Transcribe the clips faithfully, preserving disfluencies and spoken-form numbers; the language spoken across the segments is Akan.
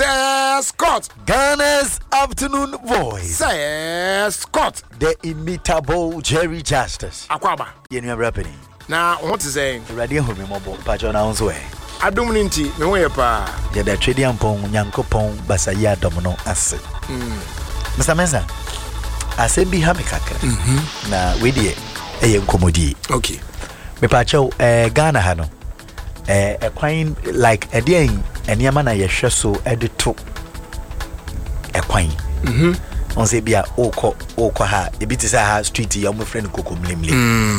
Sir Scott. Ghana's afternoon voice. Sir Scott. The imitable Jerry Justice. Akwaba. Yenu rappening. Now, what is saying? Radio Home Mobile Pajon Answay. Aduminti, no way pa. Yeah, the trading pong, Yanko Pong, Basaya Domino Acid. Mister Mesa, I said be happy cracker. Na we dear, a comedy. Okay. Me pacho, eh, Ghana Hano. Eh, a quine like a dear, and Yamana Yashaso editor. A quine. Mhm. On say be a oko, oko ha, a bit is a street, your friend Coco Mlimli.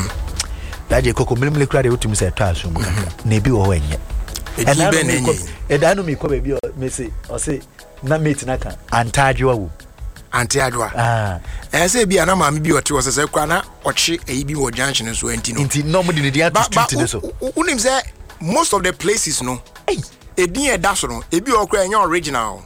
That you Coco Mlimli cried out to me, said Tasum, maybe or when yet. And I don't mean, baby, or say, or say, not meet Naka, and tied you. Antiadwa. Ah. I say be an amam be or two as a quana or she a be or junction as well. Indeed, nobody did the so. Unim say most of the places no. Hey, a dear dasono, a be or crying your original.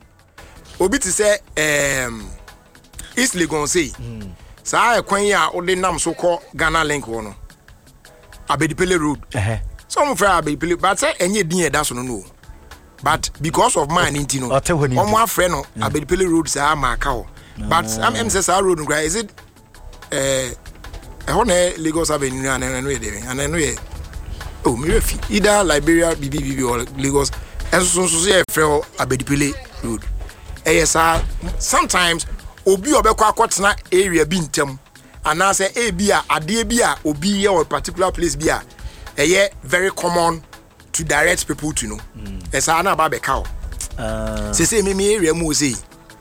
Obi to say, um, East Legon say, Sir, I quanya or the name so called Ghana Link one. Abedipele Road. Some for Abedipele, but say any dear dasono no. But because of mine, Intino, on my friend, I be the Pele roads are my cow. But I'm M S R road, is it? Eh, I want Lagos Avenue and and then oh, Mirafi, either Liberia, B B B or Lagos, and so say a fellow Abedipele road. A S R sometimes Obi Obekwa Kwatna area bintem, and I say A B A, Ade Bia, Obi or particular place Bia, a year very common. To direct people to know. As I know about the cow. Say, say, me, area muse.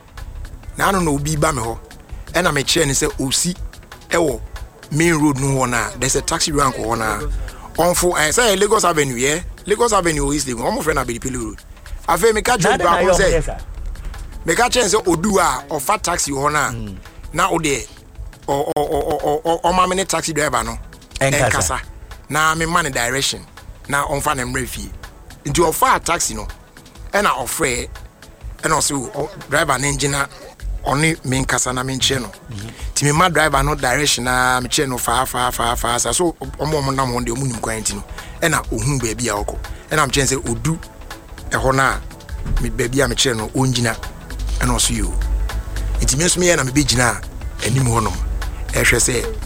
Now I don't know, be bamiho. And I'm a chair and say, oh, see, oh, main road no one. There's a taxi rank one. On for, I say, Lagos Avenue, yeah? Lagos Avenue is the one friend of the Pili Road. I feel me catch you, say, me catch and say, Odua or fat taxi one. Now, there, or or my minute taxi driver, no, and Casa. Now I'm in money direction. Now on fan and refi into a far taxi no and I offer and also driver an engineer only main casana main channel to me my driver no direction na me channel far far far far so omo na mo de omu nim kwantino and na ohun baby akọ and I'm chance odu e ho na me baby am channel onjina and also you it means me na me be gina anim ho no e hwe say